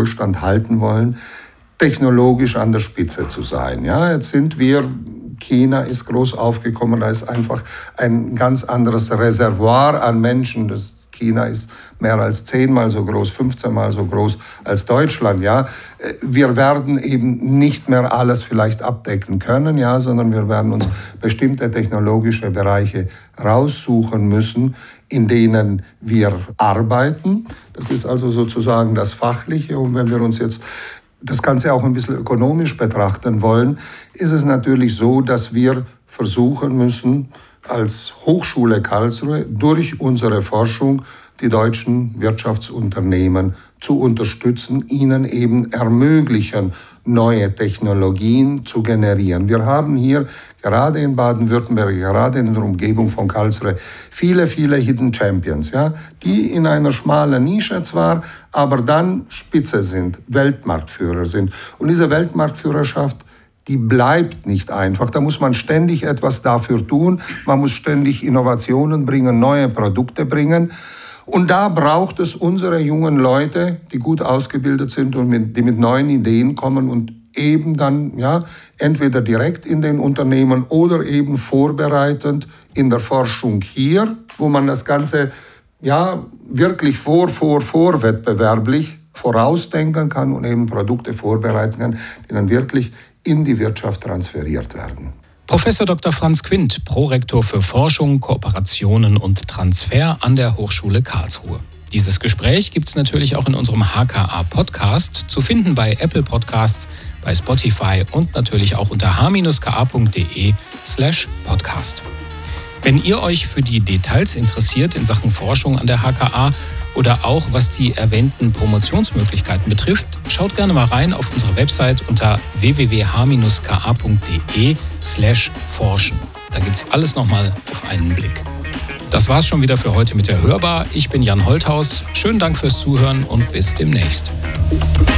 Wohlstand halten wollen, technologisch an der Spitze zu sein. Ja, jetzt sind wir, China ist groß aufgekommen, da ist einfach ein ganz anderes Reservoir an Menschen. China ist mehr als 10-mal so groß, 15-mal so groß als Deutschland. Ja, wir werden eben nicht mehr alles vielleicht abdecken können, ja, sondern wir werden uns bestimmte technologische Bereiche raussuchen müssen, in denen wir arbeiten. Das ist also sozusagen das Fachliche. Und wenn wir uns jetzt das Ganze auch ein bisschen ökonomisch betrachten wollen, ist es natürlich so, dass wir versuchen müssen, als Hochschule Karlsruhe durch unsere Forschung die deutschen Wirtschaftsunternehmen zu unterstützen, ihnen eben ermöglichen, neue Technologien zu generieren. Wir haben hier gerade in Baden-Württemberg, gerade in der Umgebung von Karlsruhe, viele Hidden Champions, ja, die in einer schmalen Nische zwar, aber dann Spitze sind, Weltmarktführer sind. Und diese Weltmarktführerschaft, die bleibt nicht einfach. Da muss man ständig etwas dafür tun. Man muss ständig Innovationen bringen, neue Produkte bringen. Und da braucht es unsere jungen Leute, die gut ausgebildet sind und die mit neuen Ideen kommen und eben dann ja entweder direkt in den Unternehmen oder eben vorbereitend in der Forschung hier, wo man das Ganze ja wirklich vorwettbewerblich vorausdenken kann und eben Produkte vorbereiten kann, die dann wirklich in die Wirtschaft transferiert werden. Professor Dr. Franz Quint, Prorektor für Forschung, Kooperationen und Transfer an der Hochschule Karlsruhe. Dieses Gespräch gibt es natürlich auch in unserem HKA-Podcast, zu finden bei Apple Podcasts, bei Spotify und natürlich auch unter h-ka.de/podcast. Wenn ihr euch für die Details interessiert in Sachen Forschung an der HKA oder auch was die erwähnten Promotionsmöglichkeiten betrifft, schaut gerne mal rein auf unsere Website unter www.h-ka.de/forschen. Da gibt es alles nochmal auf einen Blick. Das war's schon wieder für heute mit der Hörbar. Ich bin Jan Holthaus. Schönen Dank fürs Zuhören und bis demnächst.